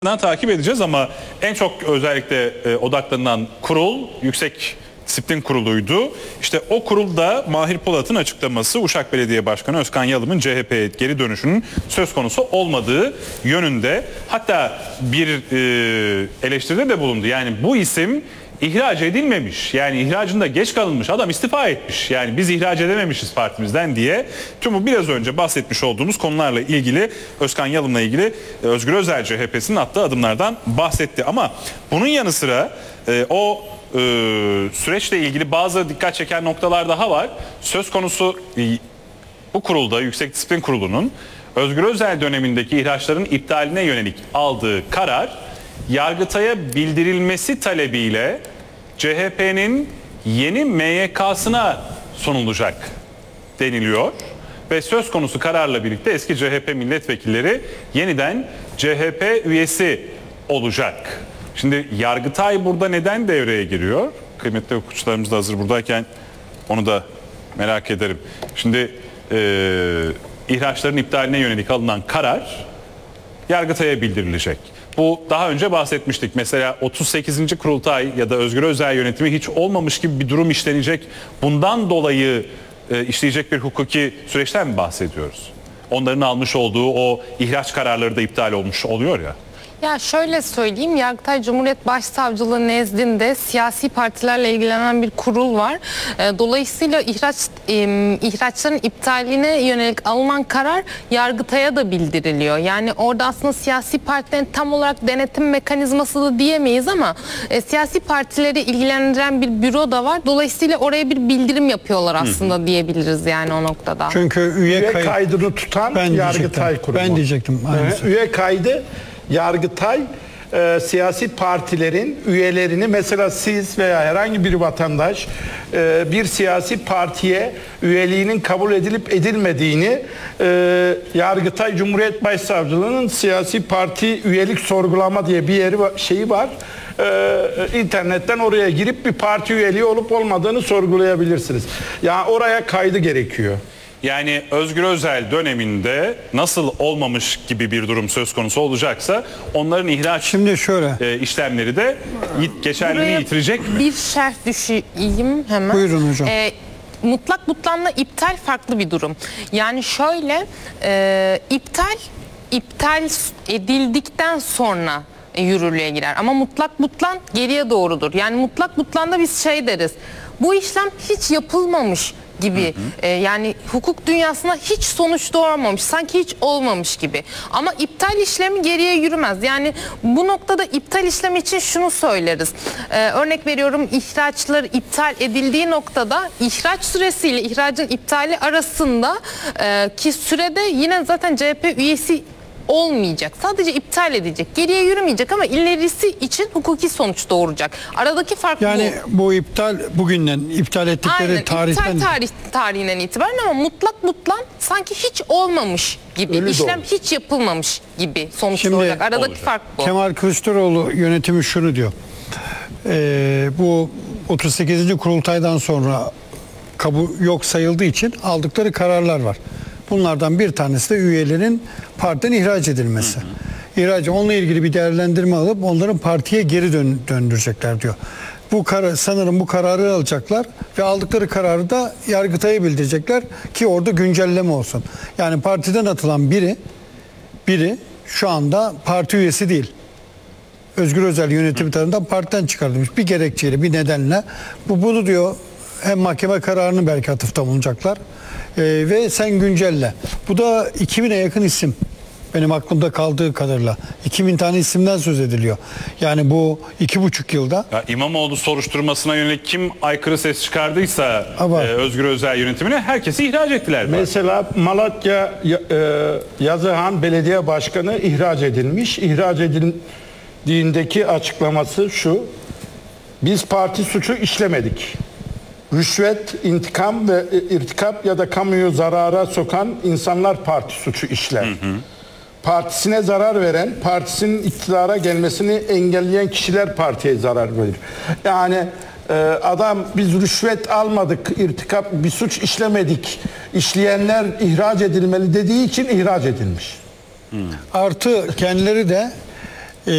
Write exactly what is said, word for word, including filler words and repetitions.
takip edeceğiz ama en çok özellikle e, odaklanan kurul Yüksek Disiplin Kurulu'ydu. İşte o kurulda Mahir Polat'ın açıklaması Uşak Belediye Başkanı Özkan Yalım'ın C H P'ye geri dönüşünün söz konusu olmadığı yönünde. Hatta bir e, eleştiride de bulundu. Yani bu isim ihraç edilmemiş. Yani ihracında geç kalınmış. Adam istifa etmiş. Yani biz ihraç edememişiz partimizden diye. Tüm bu biraz önce bahsetmiş olduğumuz konularla ilgili Özkan Yalım'la ilgili Özgür Özel C H P'sinin attığı adımlardan bahsetti. Ama bunun yanı sıra e, o e, süreçle ilgili bazı dikkat çeken noktalar daha var. Söz konusu e, bu kurulda Yüksek Disiplin Kurulu'nun Özgür Özel dönemindeki ihraçların iptaline yönelik aldığı karar Yargıtay'a bildirilmesi talebiyle C H P'nin yeni M Y K'sına sunulacak deniliyor. Ve söz konusu kararla birlikte eski C H P milletvekilleri yeniden C H P üyesi olacak. Şimdi Yargıtay burada neden devreye giriyor? Kıymetli hukukçularımız da hazır buradayken onu da merak ederim. Şimdi e, ihraçların iptaline yönelik alınan karar Yargıtay'a bildirilecek. Bu daha önce bahsetmiştik. Mesela otuz sekizinci kurultay ya da Özgür Özel yönetimi hiç olmamış gibi bir durum işlenecek. Bundan dolayı e, işleyecek bir hukuki süreçten mi bahsediyoruz? Onların almış olduğu o ihraç kararları da iptal olmuş oluyor ya. Ya şöyle söyleyeyim, Yargıtay Cumhuriyet Başsavcılığı nezdinde siyasi partilerle ilgilenen bir kurul var. Dolayısıyla ihraç ihraçların iptaline yönelik alınan karar Yargıtay'a da bildiriliyor. Yani orada aslında siyasi partilerin tam olarak denetim mekanizması da diyemeyiz ama e, siyasi partileri ilgilendiren bir büro da var. Dolayısıyla oraya bir bildirim yapıyorlar aslında Hı-hı. diyebiliriz yani o noktada. Çünkü üye, üye kay- kaydını tutan ben Yargıtay Kurumu. Ben diyecektim. Aynısı. Üye kaydı Yargıtay e, siyasi partilerin üyelerini, mesela siz veya herhangi bir vatandaş e, bir siyasi partiye üyeliğinin kabul edilip edilmediğini e, Yargıtay Cumhuriyet Başsavcılığı'nın siyasi parti üyelik sorgulama diye bir yeri şeyi var. Ee, internetten oraya girip bir parti üyeliği olup olmadığını sorgulayabilirsiniz. Yani oraya kaydı gerekiyor. Yani Özgür Özel döneminde nasıl olmamış gibi bir durum söz konusu olacaksa onların ihraç Şimdi şöyle e, işlemleri de geçerliliğini yitirecek mi? Bir şerh düşeyim hemen. Buyurun hocam. Ee, mutlak butlanla iptal farklı bir durum. Yani şöyle e, iptal iptal edildikten sonra yürürlüğe girer. Ama mutlak butlan geriye doğrudur. Yani mutlak butlanda biz şey deriz. Bu işlem hiç yapılmamış gibi. Hı hı. E, yani hukuk dünyasına hiç sonuç doğurmamış, sanki hiç olmamış gibi. Ama iptal işlemi geriye yürümez. Yani bu noktada iptal işlemi için şunu söyleriz. E, örnek veriyorum, ihraçlar iptal edildiği noktada ihraç süresiyle ihracın iptali arasında e, ki sürede yine zaten C H P üyesi olmayacak. Sadece iptal edecek. Geriye yürümeyecek ama ilerisi için hukuki sonuç doğuracak. Aradaki fark yani bu. bu iptal bugünden iptal ettikleri Aynen, tarihten iptal tarih, tarihinden itibaren ama mutlak mutlan sanki hiç olmamış gibi. Ölü işlem doğru. Hiç yapılmamış gibi sonuç Şimdi, doğuracak. Aradaki olacak. fark bu. Kemal Kılıçdaroğlu yönetimi şunu diyor. Ee, bu otuz sekizinci kurultaydan sonra kabul yok sayıldığı için aldıkları kararlar var. Bunlardan bir tanesi de üyelerin partiden ihraç edilmesi. Hı hı. İhracı, onunla ilgili bir değerlendirme alıp onların partiye geri dön, döndürecekler diyor. Bu karar, sanırım bu kararı alacaklar ve aldıkları kararı da Yargıtay'a bildirecekler ki orada güncelleme olsun. Yani partiden atılan biri biri şu anda parti üyesi değil. Özgür Özel yönetimi tarafından partiden çıkarılmış bir gerekçeyle, bir nedenle. Bu bunu diyor, hem mahkeme kararını belki atıfta bulunacaklar. Ee, ve sen güncelle. Bu da iki bine yakın isim. Benim aklımda kaldığı kadarıyla. iki bin tane isimden söz ediliyor. Yani bu iki buçuk yılda. Ya İmamoğlu soruşturmasına yönelik kim aykırı ses çıkardıysa e, Özgür Özel yönetimine herkesi ihraç ettiler. Mesela Malatya e, Yazıhan Belediye Başkanı ihraç edilmiş. İhraç edildiğindeki açıklaması şu: biz parti suçu işlemedik. Rüşvet, intikam ve irtikap ya da kamuyu zarara sokan insanlar parti suçu işler. Hı hı. Partisine zarar veren, partisinin iktidara gelmesini engelleyen kişiler partiye zarar verir. Yani e, adam biz rüşvet almadık, irtikap bir suç işlemedik, işleyenler ihraç edilmeli dediği için ihraç edilmiş. Hı. Artı kendileri de